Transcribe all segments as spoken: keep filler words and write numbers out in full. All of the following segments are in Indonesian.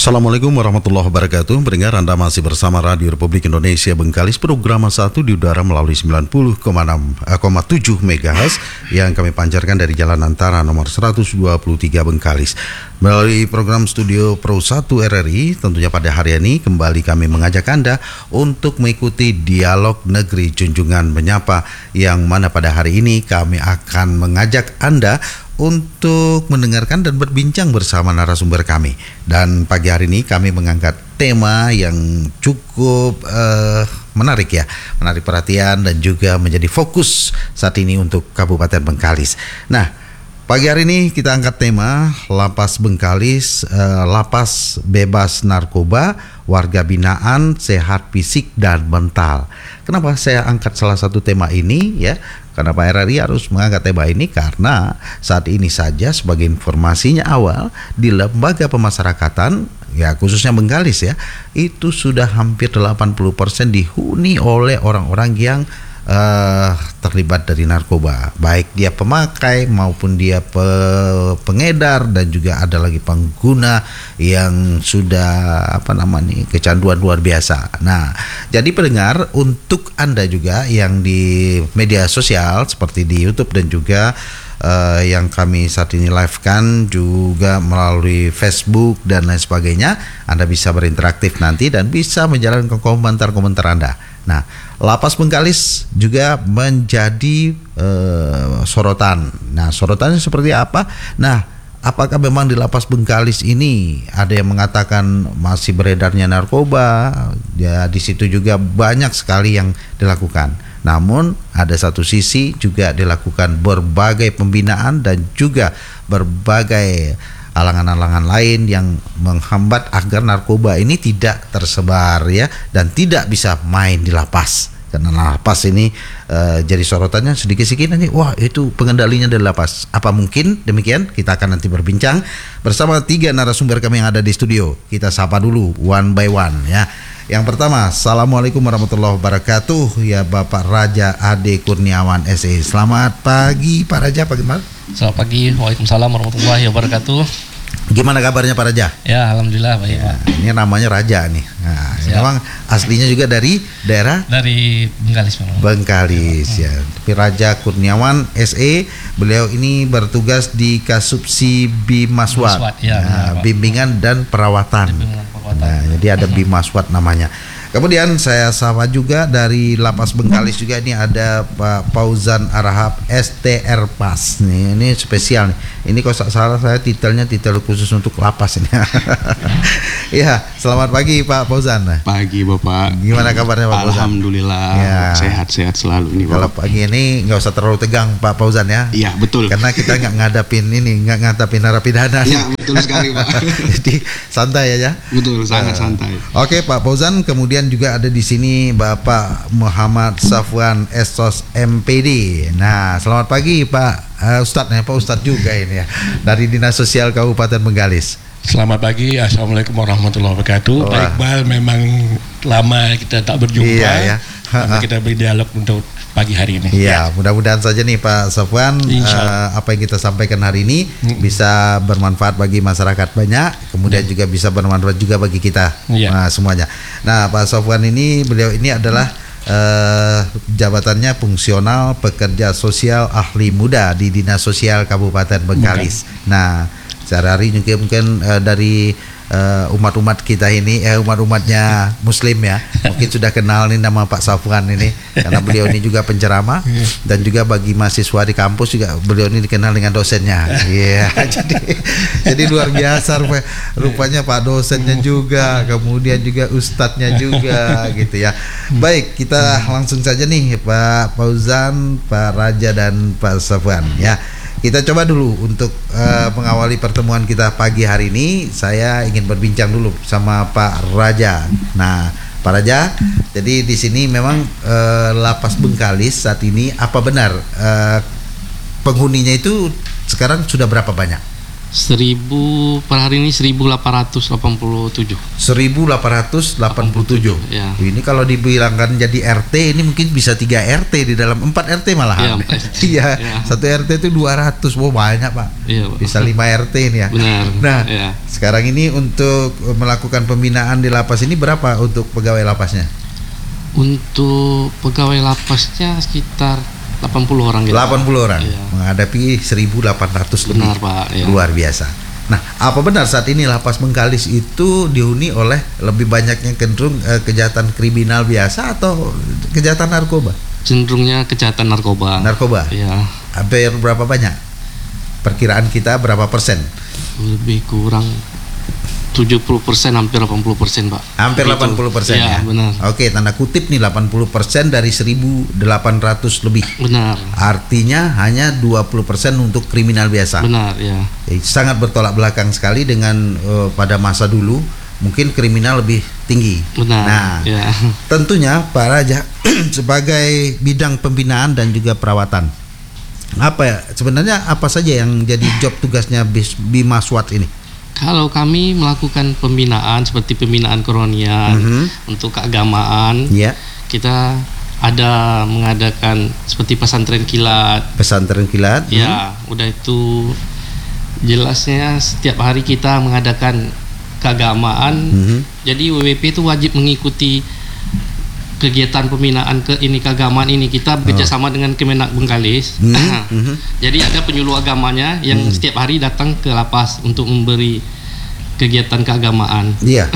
Assalamualaikum warahmatullahi wabarakatuh. Pendengar, Anda masih bersama Radio Republik Indonesia Bengkalis, program satu di udara melalui sembilan puluh koma tujuh megahertz yang kami pancarkan dari Jalan Antara nomor seratus dua puluh tiga Bengkalis. Melalui program Studio Pro satu R R I, tentunya pada hari ini kembali kami mengajak Anda untuk mengikuti Dialog Negeri Junjungan Menyapa, yang mana pada hari ini kami akan mengajak Anda untuk mendengarkan dan berbincang bersama narasumber kami. Dan pagi hari ini kami mengangkat tema yang cukup uh, menarik ya, menarik perhatian dan juga menjadi fokus saat ini untuk Kabupaten Bengkalis. Nah, pagi hari ini kita angkat tema Lapas Bengkalis, uh, lapas bebas narkoba, warga binaan, sehat fisik dan mental. Kenapa saya angkat salah satu tema ini ya? Kenapa R R I harus mengangkat tema ini? Karena saat ini saja sebagai informasinya awal, di lembaga pemasyarakatan ya khususnya Bengkalis ya, itu sudah hampir delapan puluh persen dihuni oleh orang-orang yang Uh, terlibat dari narkoba, baik dia pemakai maupun dia pe- pengedar, dan juga ada lagi pengguna yang sudah apa namanya kecanduan luar biasa. Nah, jadi pendengar, untuk Anda juga yang di media sosial seperti di YouTube dan juga Uh, yang kami saat ini live kan juga melalui Facebook dan lain sebagainya, Anda bisa berinteraktif nanti dan bisa menjalankan komentar-komentar Anda. Nah, Lapas Bengkalis juga menjadi uh, sorotan. Nah, sorotannya seperti apa? Nah, apakah memang di Lapas Bengkalis ini ada yang mengatakan masih beredarnya narkoba? Ya, di situ juga banyak sekali yang dilakukan. Namun ada satu sisi juga dilakukan berbagai pembinaan dan juga berbagai alangan-alangan lain yang menghambat agar narkoba ini tidak tersebar ya, dan tidak bisa main di lapas. Karena lapas ini uh, jadi sorotannya sedikit-sedikit nanti, wah itu pengendalinya dari lapas. Apa mungkin demikian? Kita akan nanti berbincang bersama tiga narasumber kami yang ada di studio. Kita sapa dulu one by one ya. Yang pertama, Assalamualaikum warahmatullahi wabarakatuh ya, Bapak Raja Ade Kurniawan S E. Selamat pagi Pak Raja, bagaimana? Selamat pagi, Waalaikumsalam warahmatullahi wabarakatuh. Gimana kabarnya Pak Raja? Ya, alhamdulillah baik ya, Pak. Ini namanya Raja nih. Nah, memang aslinya juga dari daerah? Dari Bengkalis memang. Bengkalis ya. Tapi Raja Kurniawan S E, beliau ini bertugas di Kasubsi Bimaswat, Bimaswat, ya, nah, benar, bimbingan dan perawatan. Bimbingan perawatan. Nah, jadi ada Bimaswat namanya. Kemudian saya sama juga dari Lapas Bengkalis juga, ini ada Pak Fauzan Arahab S T R Pas. Nih, ini spesial nih. Ini kalau salah saya titelnya titel khusus untuk lapas ini. Ya, selamat pagi Pak Fauzan. Pagi Bapak. Gimana kabarnya Pak Fauzan? Alhamdulillah ya, sehat-sehat selalu nih Pak. Kalau pagi ini nggak usah terlalu tegang Pak Fauzan ya. Iya betul. Karena kita nggak ngadapin ini, nggak ngadapin narapidana. Iya betul sekali Pak. Jadi santai ya. Betul, sangat uh, santai. Oke Pak Fauzan, kemudian juga ada di sini Bapak Muhammad Safwan Esos M P D. Nah, selamat pagi Pak uh, Ustadz, ya Pak Ustadz juga ini ya, dari Dinas Sosial Kabupaten Bengkalis. Selamat pagi, Assalamualaikum warahmatullahi wabarakatuh. Oh, Pak Iqbal, memang lama kita tak berjumpa. Iya, ya. Tapi kita berdialog untuk pagi hari ini. Iya, mudah-mudahan saja nih Pak Safwan, uh, apa yang kita sampaikan hari ini hmm. bisa bermanfaat bagi masyarakat banyak, kemudian hmm. juga bisa bermanfaat juga bagi kita ya. Nah, semuanya. Nah, Pak Safwan ini, beliau ini adalah uh, jabatannya fungsional pekerja sosial ahli muda di Dinas Sosial Kabupaten Bengkalis. Bukan. Nah, sehari-hari juga mungkin uh, dari uh, umat-umat kita ini, eh, umat-umatnya Muslim ya, mungkin sudah kenal nih nama Pak Safwan ini, karena beliau ini juga penceramah, dan juga bagi mahasiswa di kampus juga beliau ini dikenal dengan dosennya. Iya, yeah. jadi jadi luar biasa rupanya, rupanya Pak dosennya juga, kemudian juga ustadznya juga gitu ya. Baik, kita langsung saja nih Pak Fauzan, Pak Raja dan Pak Safwan ya. Kita coba dulu untuk uh, mengawali pertemuan kita pagi hari ini. Saya ingin berbincang dulu sama Pak Raja. Nah, Pak Raja, jadi di sini memang uh, Lapas Bengkalis saat ini, apa benar uh, penghuninya itu sekarang sudah berapa banyak? Seribu per hari ini seribu delapan ratus delapan puluh tujuh. seribu delapan ratus delapan puluh tujuh. Ya. Ini kalau dibilangkan jadi R T ini mungkin bisa tiga R T di dalam empat R T malahan. Iya, ya. satu R T itu dua ratus. Wah, banyak, Pak. Ya, Pak. Bisa lima R T ini ya. Benar. Nah, ya. sekarang ini untuk melakukan pembinaan di lapas ini berapa untuk pegawai lapasnya? Untuk pegawai lapasnya sekitar delapan puluh orang gitu. delapan puluh orang Iya. menghadapi seribu delapan ratus lebih. Benar, Pak. Ya. Luar biasa. Nah, apa benar saat ini lapas Bengkalis itu dihuni oleh lebih banyaknya cenderung eh, kejahatan kriminal biasa atau kejahatan narkoba? Cenderungnya kejahatan narkoba. Narkoba. Ya. Hampir berapa banyak? Perkiraan kita berapa persen? Lebih kurang tujuh puluh persen, hampir delapan puluh persen, Pak. Hampir Itu. delapan puluh persen ya. Ya, benar. Oke, tanda kutip nih delapan puluh persen dari seribu delapan ratus lebih. Benar. Artinya hanya dua puluh persen untuk kriminal biasa. Benar, ya. Eh, Sangat bertolak belakang sekali dengan eh, pada masa dulu mungkin kriminal lebih tinggi. Benar. Nah, ya. tentunya Pak Raja sebagai bidang pembinaan dan juga perawatan, apa ya sebenarnya apa saja yang jadi job tugasnya Bis- Bima SWAT ini? Kalau kami melakukan pembinaan seperti pembinaan keronian Mhm. untuk keagamaan, Ya, kita ada mengadakan seperti pesantren kilat. pesantren kilat. Ya, udah itu jelasnya setiap hari kita mengadakan keagamaan. Mhm. Jadi W W P itu wajib mengikuti kegiatan pembinaan ke ini keagamaan ini. Kita bekerjasama dengan Kemenak Bengkalis. Mhm, mhm. Jadi ada penyuluh agamanya yang setiap hari datang ke lapas untuk memberi kegiatan keagamaan. Iya.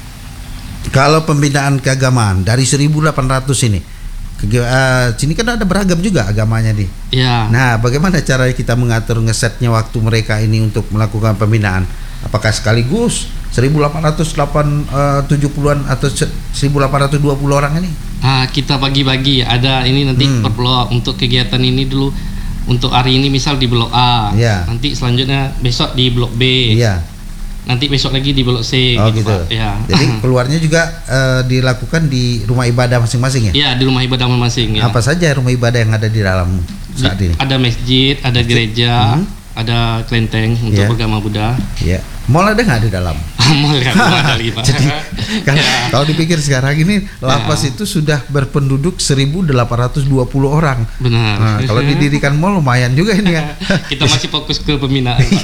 Kalau pembinaan keagamaan dari seribu delapan ratus ini, kegi- eh, sini kan ada beragam juga agamanya nih. Ya. Nah, bagaimana cara kita mengatur ngesetnya waktu mereka ini untuk melakukan pembinaan? Apakah sekaligus seribu delapan ratus tujuh puluhan atau se- seribu delapan ratus dua puluh orang ini? Nah, kita bagi-bagi. Ada ini nanti Hmm. per blok untuk kegiatan ini dulu. Untuk hari ini misal di blok A. Iya. Nanti selanjutnya besok di blok B. Iya. Nanti besok lagi di blok C. Oh gitu. Pak. Ya. Jadi keluarnya juga eh, dilakukan di rumah ibadah masing-masing ya? Ya, di rumah ibadah masing-masing ya. Apa saja rumah ibadah yang ada di dalam saat Di- ini? Ada masjid, ada gereja, Hmm. ada kelenteng untuk Ya. agama Buddha. Ya. Mall ada nggak di dalam? Amal kan ada lagi, Pak. Jadi kan, Ya. kalau dipikir sekarang ini lapas itu sudah berpenduduk seribu delapan ratus dua puluh orang. Benar. Nah, kalau didirikan mall lumayan juga ini ya. Kita masih fokus ke pembinaan, Pak.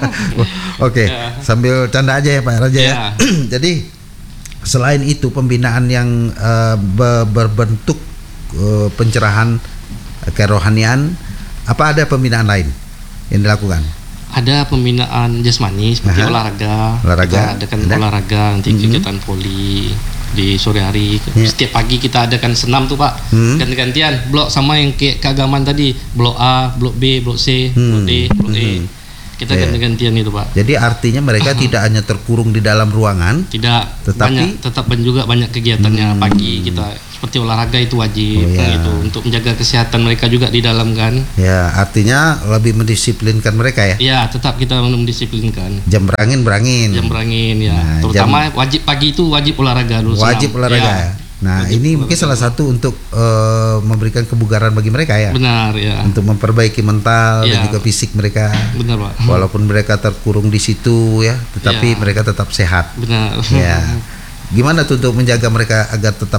Oke, Ya. sambil canda aja ya Pak Raja ya. Ya. Jadi selain itu pembinaan yang eh, be- berbentuk eh, pencerahan eh, kerohanian, apa ada pembinaan lain yang dilakukan? Ada pembinaan jasmani seperti Aha. olahraga. Olahraga. Kita adakan Ada. olahraga, nanti Mhm. kegiatan voli di sore hari. Ya. Setiap pagi kita adakan senam tuh, Pak. Hmm. Ganti-gantian. Blok sama yang ke keagamaan tadi. Blok A, blok B, blok C, Hmm. blok D, blok E. Mhm. Kita Ya. ganti-gantian itu, Pak. Jadi artinya mereka tidak hanya terkurung di dalam ruangan, Tidak Tetapi- banyak, tetap ban- juga banyak kegiatannya Hmm. pagi kita seperti olahraga itu wajib Oh, kan ya. gitu untuk menjaga kesehatan mereka juga di dalam kan. ya artinya lebih mendisiplinkan mereka ya. Ya, tetap kita mendisiplinkan. Jam berangin berangin. Jam berangin ya. Nah, Terutama wajib pagi itu wajib olahraga dulu. Wajib senam. olahraga. Ya, Nah, wajib ini olahraga. mungkin salah satu untuk eh, memberikan kebugaran bagi mereka ya. Benar ya. Untuk memperbaiki mental dan Ya. juga fisik mereka. Benar, Pak. Walaupun mereka terkurung di situ ya, tetapi Ya. mereka tetap sehat. Benar. Ya. Gimana tuh untuk menjaga mereka agar tetap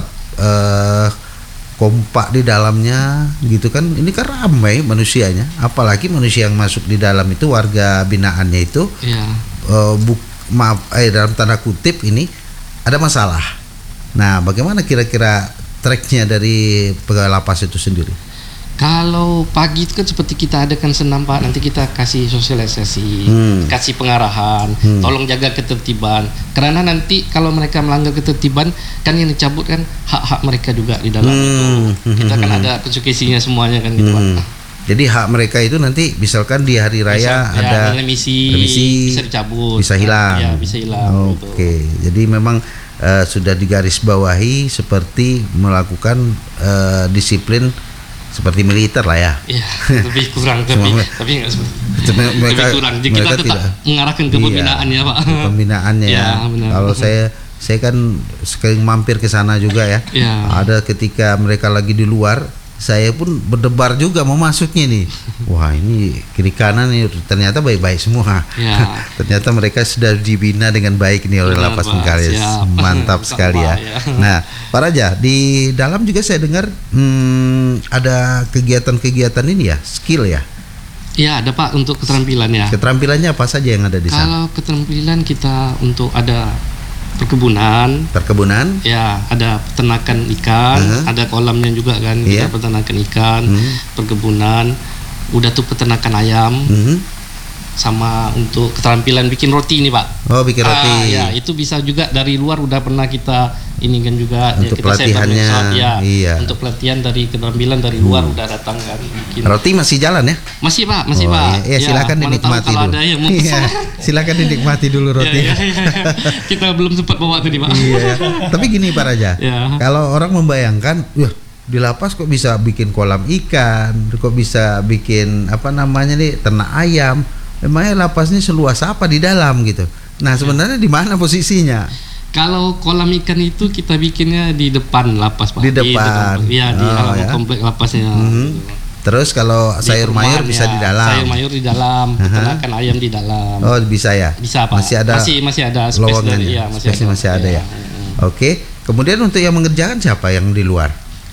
eh, kompak di dalamnya gitu kan? Ini kan ramai manusianya, apalagi manusia yang masuk di dalam itu warga binaannya itu Ya. eh, buk, maaf eh dalam tanda kutip ini ada masalah. Nah, bagaimana kira-kira tracknya dari pegawai lapas itu sendiri? Kalau pagi itu kan seperti kita adakan senam, Pak. Nanti kita kasih sosialisasi, Hmm. kasih pengarahan, Hmm. tolong jaga ketertiban. Karena nanti kalau mereka melanggar ketertiban, kan yang dicabut kan hak-hak mereka juga di dalam itu. Hmm. Kita kan ada konsekuensinya semuanya kan gitu, Hmm. Pak. Jadi hak mereka itu nanti misalkan di hari raya Bisa- ada ya, remisi, remisi, bisa dicabut, bisa hilang. Ya, bisa hilang. Oke, gitu. jadi memang eh, sudah digarisbawahi seperti melakukan eh, disiplin seperti militer lah ya. Ya, lebih kurang tapi Cuma- tapi enggak seperti Cuma mereka- lebih kurang. Jadi kita mereka tetap tidak. mengarahkan ke Iya, pembinaannya, Pak. Pembinaannya ya. Ya, benar. Kalau saya saya kan sering mampir ke sana juga ya. Ya. Ada ketika mereka lagi di luar saya pun berdebar juga mau masuknya nih. Wah, ini kiri kanan nih ternyata baik-baik semua. Ya. Ternyata mereka sudah dibina dengan baik nih oleh Benar, Lapas Pak. Bengkalis. Siap. Mantap sekali ya. Ya. Nah, Pak Raja, di dalam juga saya dengar hmm, ada kegiatan-kegiatan ini ya, skill ya. Ya, ada Pak untuk keterampilan ya. Keterampilannya apa saja yang ada di sana? Kalau keterampilan kita untuk ada perkebunan, Perkebunan, ya ada peternakan ikan, Uh-huh. ada kolamnya juga kan, Iya. kita peternakan ikan, Mhm. perkebunan, udah tuh peternakan ayam, Mhm. sama untuk keterampilan bikin roti ini Pak. Oh, bikin roti. Ah, ya itu bisa juga dari luar udah pernah kita ini kan juga. Untuk kita sebar pelatihannya, workshop, ya. iya. Untuk pelatihan dari keterampilan dari luar udah datang kan bikin. Roti masih jalan ya? Masih Pak, masih Oh, Pak. iya, iya, silakan mana tahu dinikmati kalau dulu. ada yang mau Iya, pesan. silakan dinikmati dulu Ya, roti. ya, ya, ya. Kita belum sempat bawa tadi Pak. Iya. Tapi gini Pak Raja, Ya. kalau orang membayangkan, wah di lapas kok bisa bikin kolam ikan, kok bisa bikin apa namanya nih ternak ayam. Memangnya lapas ini seluas apa di dalam gitu. Nah sebenarnya di mana posisinya? Kalau kolam ikan itu kita bikinnya di depan lapas Pak. Di depan. Iya di Oh, halaman ya. komplek lapasnya. Mhm. Terus kalau Di sayur mayur perumahan, bisa ya. di dalam. Sayur mayur di dalam, Aha. peternakan ayam di dalam. Oh bisa ya? Bisa Pak. Masih ada masih masih ada space lowongannya. dari, ya, masih Space-nya ada. masih ada ya. Mm. Oke. Kemudian untuk yang mengerjakan siapa yang di luar?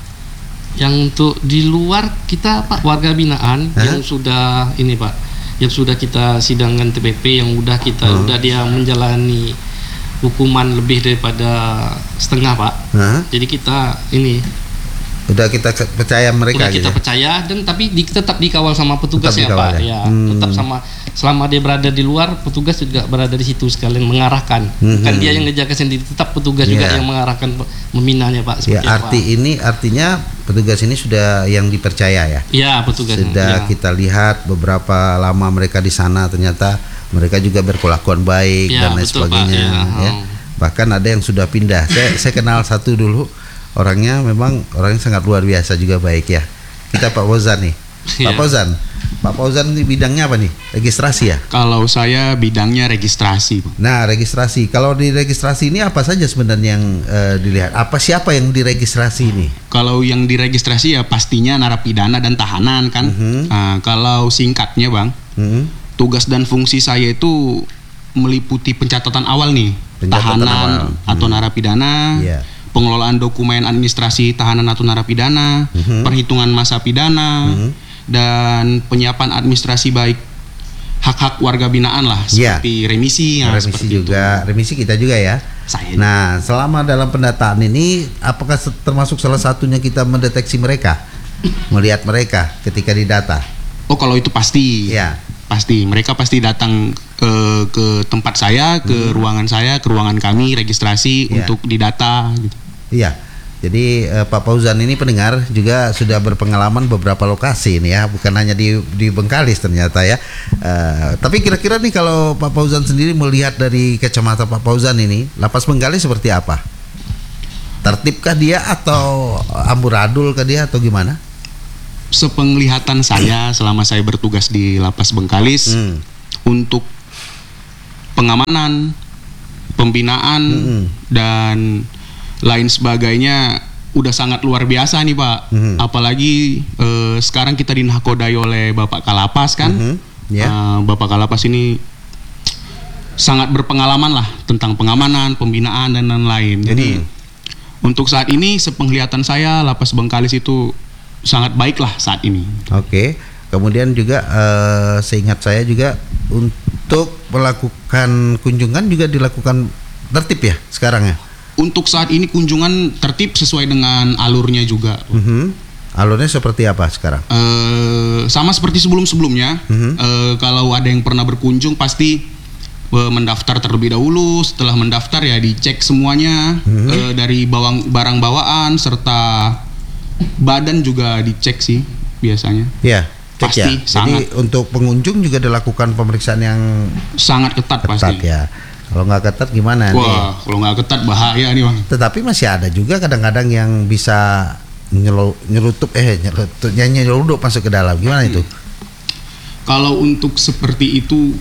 Yang untuk di luar kita Pak warga binaan Hah? yang sudah ini Pak, yang sudah kita sidangkan T P P, yang udah kita Hmm. udah dia menjalani hukuman lebih daripada setengah Pak. Hah? Jadi kita ini Udah kita ke- percaya mereka udah kita gitu. ya? percaya dan tapi di, tetap dikawal sama petugasnya Tetap dikawal Pak. ya? Ya, Hmm. tetap sama selama dia berada di luar, petugas juga berada di situ sekalian mengarahkan. Hmm. Bukan dia yang ngejaga sendiri, tetap petugas juga Ya. yang mengarahkan meminanya Pak. Ya Seperti apa. arti ini artinya petugas ini sudah yang dipercaya ya. Ya petugas. Sudah ya. kita lihat beberapa lama mereka di sana ternyata mereka juga berkelakuan baik Ya, dan lain betul, Pak. sebagainya. Ya. Ya. Bahkan ada yang sudah pindah. Saya saya kenal satu dulu, orangnya memang orangnya sangat luar biasa juga baik ya. Kita Pak Fauzan nih. Pak Ya. Fauzan, Pak Fauzan ini bidangnya apa nih? Registrasi ya. Kalau saya bidangnya registrasi, Pak. Nah, registrasi. Kalau di registrasi ini apa saja sebenarnya yang eh, dilihat? Apa siapa yang diregistrasi ini? Kalau yang diregistrasi ya pastinya narapidana dan tahanan kan. Mhm. Nah, kalau singkatnya Bang, Hmm? tugas dan fungsi saya itu meliputi pencatatan awal nih, Pencatatan tahanan awal. atau Hmm. narapidana, Iya. pengelolaan dokumen administrasi tahanan atau narapidana, Mhm. perhitungan masa pidana, Mhm. dan penyiapan administrasi baik hak-hak warga binaan lah, Iya. seperti remisi, ya, remisi seperti juga, remisi kita juga ya. Saya. Nah, selama dalam pendataan ini, apakah se- termasuk salah satunya kita mendeteksi mereka, melihat mereka ketika didata? Oh, kalau itu pasti. Ya. Pasti, mereka pasti datang ke ke tempat saya, ke ruangan saya, ke ruangan kami registrasi Iya. untuk didata gitu. Iya. Jadi eh, Pak Fauzan ini pendengar juga sudah berpengalaman beberapa lokasi ini ya, bukan hanya di di Bengkalis ternyata ya. Eh, tapi kira-kira nih kalau Pak Fauzan sendiri melihat dari kacamata Pak Fauzan ini, Lapas Bengkalis seperti apa? Tertibkah dia atau amburadul kah dia atau gimana? Sepenglihatan saya selama saya bertugas di Lapas Bengkalis, Hmm. untuk pengamanan, pembinaan, Mm-mm. dan lain sebagainya udah sangat luar biasa nih Pak. Mhm. Apalagi eh, sekarang kita dinakodai oleh Bapak Kalapas kan. Mhm, ya. Eh, Bapak Kalapas ini sangat berpengalaman lah tentang pengamanan, pembinaan dan lain-lain. Jadi Mhm. untuk saat ini sepenglihatan saya Lapas Bengkalis itu sangat baik lah saat ini. Oke. Kemudian juga eh, seingat saya juga untuk melakukan kunjungan juga dilakukan tertib ya sekarang ya. Untuk saat ini kunjungan tertib sesuai dengan alurnya juga. Mhm. Alurnya seperti apa sekarang? Eh, sama seperti sebelum-sebelumnya. Mhm. Eh, kalau ada yang pernah berkunjung pasti eh, mendaftar terlebih dahulu. Setelah mendaftar ya dicek semuanya, Mhm. eh, dari bawang barang bawaan serta badan juga dicek sih biasanya. Ya, cek Pasti, ya. Jadi sangat. untuk pengunjung juga dilakukan pemeriksaan yang Sangat ketat, ketat pasti. ya. Kalau nggak ketat gimana nih? Wah, kalau nggak ketat bahaya nih Bang. Tetapi masih ada juga kadang-kadang yang bisa nyelu- nyelutup eh nyelutup nyeludup masuk ke dalam. Gimana itu? Kalau untuk seperti itu,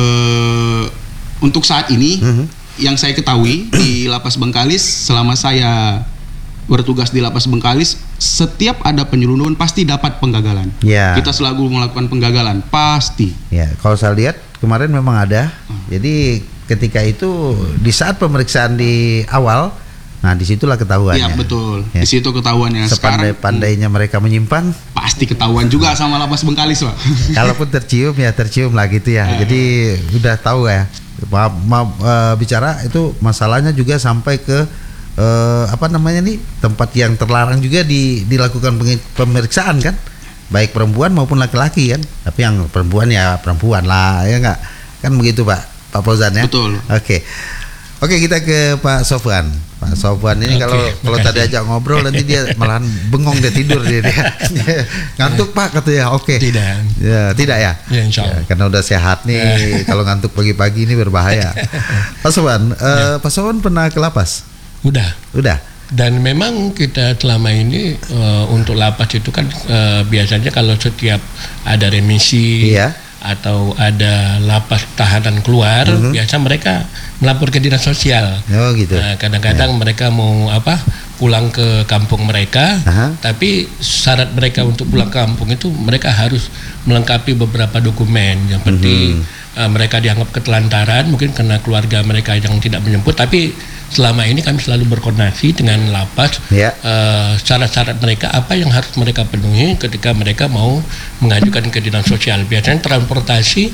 eh, untuk saat ini Mhm. yang saya ketahui di Lapas Bengkalis selama saya bertugas di Lapas Bengkalis, setiap ada penyelundupan pasti dapat penggagalan. Ya. Kita selalu melakukan penggagalan, pasti. Ya, kalau saya lihat kemarin memang ada. Jadi ketika itu di saat pemeriksaan di awal, nah disitulah ketahuan. Iya ya. betul. Ya. Di situ ketahuannya. Sekarang Sepandai-pandainya mereka menyimpan, pasti ketahuan juga sama Lapas Bengkalis, Pak. kalaupun tercium ya tercium lah gitu ya. Ya. Jadi udah tahu ya. Maaf, maaf eh, bicara itu masalahnya juga sampai ke eh, apa namanya nih, tempat yang terlarang juga di, dilakukan pengi- pemeriksaan kan, baik perempuan maupun laki-laki kan. Tapi yang perempuan ya perempuan lah, ya enggak, kan begitu Pak Pak Fauzan ya. Betul. Oke. Oke, kita ke Pak Sofwan. Pak Sofwan ini Oke, kalau kalau makasih. tadi ajak ngobrol nanti dia malahan bengong, dia tidur dia, dia. Ngantuk Pak katanya. Oke. Tidak. Ya, tidak ya. Ya, insya Allah. Ya, karena udah sehat nih. Kalau ngantuk pagi-pagi ini berbahaya. Pak Sofwan, eh, Pak Sofwan pernah ke lapas? Udah. Udah. Dan memang kita selama ini eh, untuk lapas itu kan eh, biasanya kalau setiap ada remisi Iya. atau ada lapas tahanan keluar, Mhm. biasa mereka melapor ke dinas sosial. Oh gitu. Nah, kadang-kadang mereka mau apa pulang ke kampung mereka, Aha. tapi syarat mereka untuk pulang ke kampung itu mereka harus melengkapi beberapa dokumen. Yang penting eh, mereka dianggap ketelantaran, mungkin karena keluarga mereka yang tidak menjemput, tapi selama ini kami selalu berkoordinasi dengan lapas, Ya. eh, syarat-syarat mereka apa yang harus mereka penuhi ketika mereka mau mengajukan ke dinas sosial. Biasanya transportasi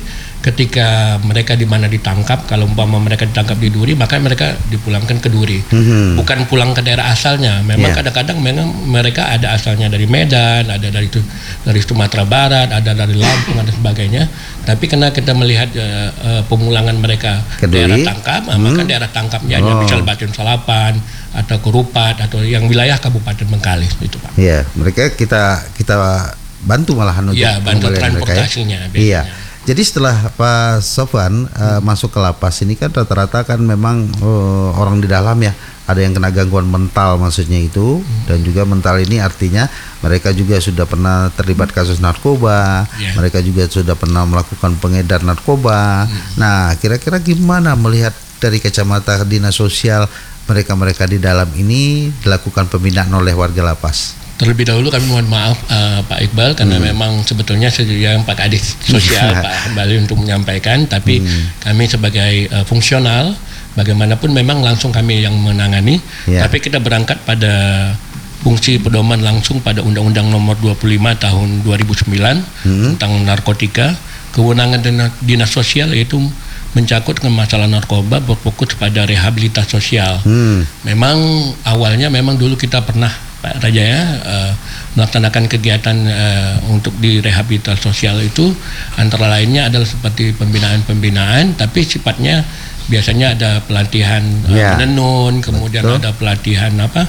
ketika mereka di mana ditangkap, kalau umpama mereka ditangkap di Duri, maka mereka dipulangkan ke Duri. Mhm. Bukan pulang ke daerah asalnya. Memang Ya. kadang-kadang memang mereka ada asalnya dari Medan, ada dari itu dari Sumatera Barat, ada dari Lampung, ada sebagainya. Tapi karena kita melihat eh, eh, pemulangan mereka Ke Duri. daerah tangkap, ah, maka daerah tangkapnya hanya Oh. misal Bacun Salapan atau Kerupat atau yang wilayah Kabupaten Bengkalis itu Pak. Iya, mereka kita kita bantu malahan untuk Iya, bantu pengembalian mereka ya. transportasinya biasanya. Iya. Jadi setelah Pak Sofwan uh, masuk ke lapas ini kan rata-rata kan memang uh, orang di dalam ya, ada yang kena gangguan mental maksudnya itu, dan juga mental ini artinya mereka juga sudah pernah terlibat kasus narkoba, Ya. mereka juga sudah pernah melakukan pengedar narkoba. Nah, kira-kira gimana melihat dari kacamata dinas sosial mereka-mereka di dalam ini dilakukan pembinaan oleh warga lapas? Terlebih dahulu kami mohon maaf eh, Pak Iqbal karena memang sebetulnya sedia Pak Kadis Sosial Pak Bali untuk menyampaikan, tapi kami sebagai eh, fungsional bagaimanapun memang langsung kami yang menangani, Ya. tapi kita berangkat pada fungsi pedoman langsung pada Undang-Undang Nomor dua puluh lima Tahun dua ribu sembilan Hmm. tentang narkotika. Kewenangan dina- dinas sosial yaitu mencakup dengan masalah narkoba, berfokus pada rehabilitas sosial. Hmm. Memang awalnya memang dulu kita pernah Pak Raja ya eh, melaksanakan kegiatan eh, untuk di rehabilitas sosial itu, antara lainnya adalah seperti pembinaan-pembinaan, tapi sifatnya biasanya ada pelatihan eh, Ya. menenun, kemudian Betul. ada pelatihan apa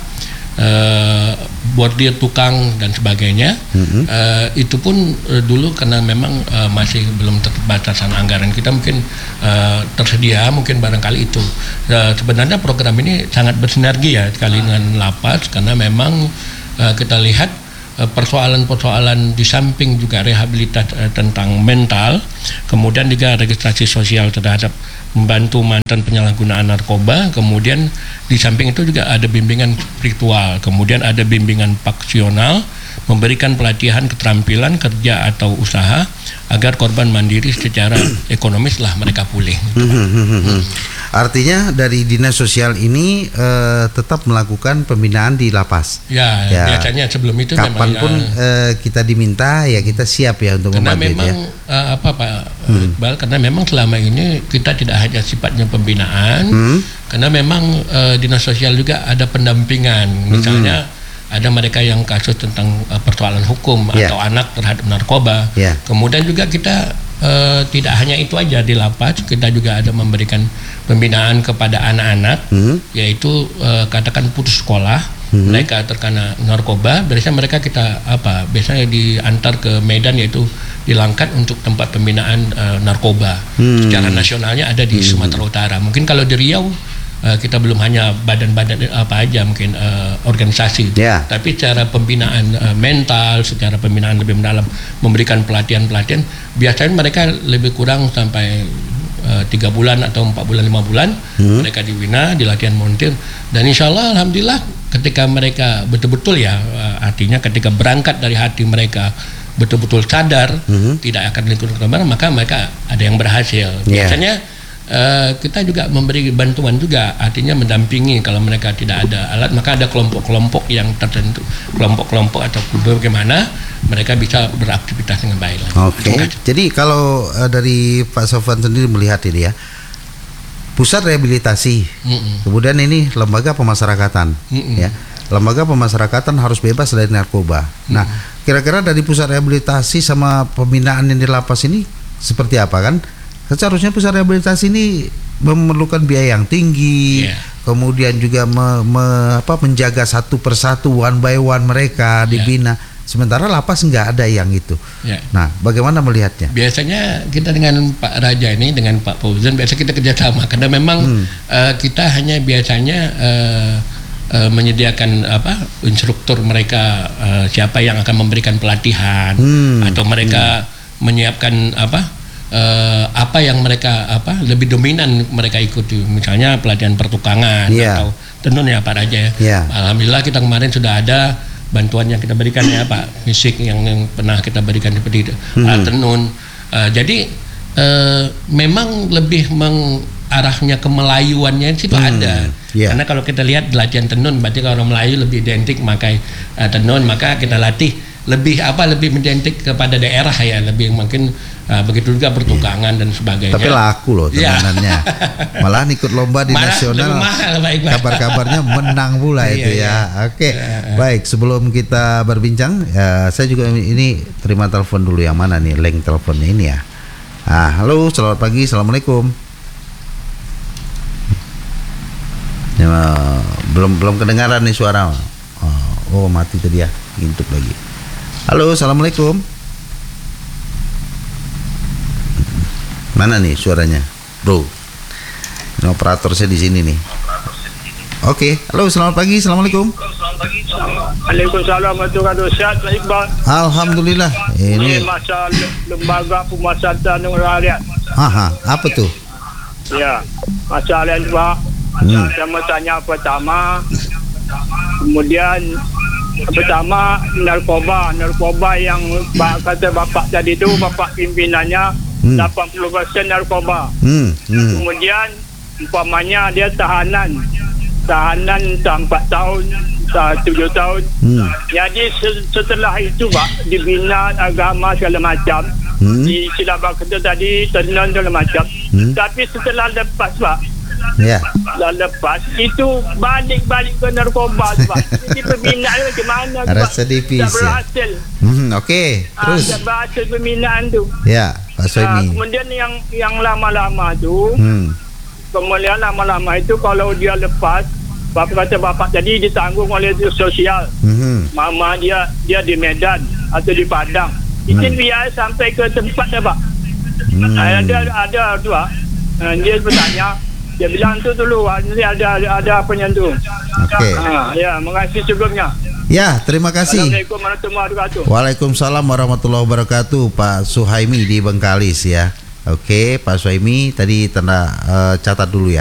eh, bordir tukang dan sebagainya. Mhm. Eh, itu pun eh, dulu karena memang eh, masih belum terbatasan anggaran kita, mungkin eh, tersedia mungkin barangkali itu. Eh, sebenarnya program ini sangat bersinergi ya sekali dengan lapas, karena memang eh, kita lihat eh, persoalan-persoalan di samping juga rehabilitas eh, tentang mental, kemudian juga registrasi sosial terhadap membantu mantan penyalahgunaan narkoba, kemudian di samping itu juga ada bimbingan spiritual, kemudian ada bimbingan faksional, memberikan pelatihan keterampilan kerja atau usaha agar korban mandiri secara ekonomis lah mereka pulih. Artinya dari dinas sosial ini eh, tetap melakukan pembinaan di lapas. Ya, Ya. biasanya sebelum itu Kapanpun memang ya, eh, kita diminta ya kita siap ya untuk karena membantu memang ya. eh, apa Pak Iqbal, karena memang selama ini kita tidak hanya sifatnya pembinaan, Hmm. karena memang eh, dinas sosial juga ada pendampingan, misalnya ada mereka yang kasus tentang eh, persoalan hukum Ya. atau anak terhadap narkoba. Ya. Kemudian juga kita eh, tidak hanya itu aja di lapas, kita juga ada memberikan pembinaan kepada anak-anak, Hmm. yaitu eh, katakan putus sekolah, mereka terkena narkoba, biasanya mereka kita apa biasanya diantar ke Medan, yaitu di Langkat untuk tempat pembinaan eh, narkoba. Hmm. Secara nasionalnya ada di Sumatera Utara. Mungkin kalau di Riau eh, kita belum hanya badan-badan apa aja mungkin eh, organisasi, Ya. tapi secara pembinaan eh, mental, secara pembinaan lebih mendalam, memberikan pelatihan-pelatihan, biasanya mereka lebih kurang sampai uh, tiga bulan atau empat bulan lima bulan hmm. mereka dibina di latihan montir, dan insya Allah alhamdulillah ketika mereka betul-betul ya uh, artinya ketika berangkat dari hati mereka betul-betul sadar hmm. tidak akan lingkungan kemana, maka mereka ada yang berhasil. Yeah. Biasanya Uh, kita juga memberi bantuan juga, artinya mendampingi kalau mereka tidak ada alat, maka ada kelompok-kelompok yang tertentu, kelompok-kelompok atau bagaimana mereka bisa beraktivitas dengan baik. Oke. Okay. Jadi kalau uh, dari Pak Sofwan sendiri melihat ini ya, pusat rehabilitasi, mm-mm. kemudian ini lembaga pemasyarakatan, mm-mm. ya, lembaga pemasyarakatan harus bebas dari narkoba. Mm-mm. Nah, kira-kira dari pusat rehabilitasi sama pembinaan yang di lapas ini seperti apa kan? Seharusnya pusat rehabilitasi ini memerlukan biaya yang tinggi, yeah. kemudian juga me, me, apa, menjaga satu persatu one by one mereka dibina. Yeah. Sementara lapas nggak ada yang itu. Yeah. Nah, bagaimana melihatnya? Biasanya kita dengan Pak Raja ini, dengan Pak Fauzan, biasa kita kerjasama karena memang hmm. uh, kita hanya biasanya uh, uh, menyediakan apa instruktur mereka, uh, siapa yang akan memberikan pelatihan hmm. atau mereka hmm. menyiapkan apa. Uh, apa yang mereka apa lebih dominan mereka ikuti, misalnya pelatihan pertukangan yeah. atau tenun ya Pak Raja ya. Yeah. Alhamdulillah kita kemarin sudah ada bantuan yang kita berikan ya Pak, fisik yang, yang pernah kita berikan seperti hmm. uh, tenun. Uh, jadi uh, memang lebih mengarahnya ke Melayuannya sih hmm. ada. Yeah. Karena kalau kita lihat latihan tenun, berarti kalau orang Melayu lebih identik pakai uh, tenun, maka kita latih lebih apa lebih identik kepada daerah ya, lebih mungkin uh, begitu juga pertukangan yeah. dan sebagainya. Tapi laku loh tenanannya. Yeah. Malah ikut lomba di malah nasional. Mahal, baik, kabar-kabarnya menang pula itu ya. Oke. Okay. Yeah. Baik, sebelum kita berbincang, ya, saya juga ini terima telepon dulu, yang mana nih link teleponnya ini ya. Ah, halo, selamat pagi, assalamualaikum. Ya, belum belum kedengaran nih suara. Oh, oh mati tadi ya, ngintip lagi. Halo, assalamualaikum. Mana nih suaranya, bro? Ini operator saya di sini nih. Oke, halo, selamat pagi, assalamualaikum. Waalaikumsalam warahmatullahi wabarakatuh. Iqbal. Alhamdulillah. Ini masa lembaga pemasyarakatan rakyat. Aha, apa tuh? Ya, masalah itu Pak. Hmm. Saya mau tanya pertama, kemudian pertama narkoba, narkoba yang Pak kata Bapak tadi itu, Bapak pimpinannya hmm. lapan puluh persen narkoba. Hmm. Hmm. Kemudian umpamanya dia tahanan, tahanan empat tahun, tujuh tahun. Hmm. Jadi setelah itu Pak dibina agama segala macam. Hmm. Di silabak itu tadi tenun segala macam. Hmm. Tapi setelah lepas Pak, ya. Setelah lepas itu balik-balik ke narkoba Pak. Jadi pembinaan macam mana Pak? Rasa tipis tak berhasil. Ya. Hmm, Oke, okay. Terus. Tak berhasil pembinaan tu. Ya, Pak Soimi. Kemudian yang yang lama-lama tu, hmm. kemudian lama-lama itu kalau dia lepas, Bapak kata Bapak tadi ditanggung oleh sosial. Hmm. Mama dia dia di Medan atau di Padang. Itu hmm. biar sampai ke tempat dah Pak. Hmm. Ada ada tu Pak. Dia bertanya, dia bilang tu dulu, nanti ada ada, ada apa yang tu. Okey. Ha, ya, makasih sebelumnya. Ya, terima kasih. Assalamualaikum warahmatullahi wabarakatuh. Waalaikumsalam warahmatullahi wabarakatuh, Pak Suhaimi di Bengkalis ya. Oke, Pak Suhaimi tadi tanda uh, catat dulu ya.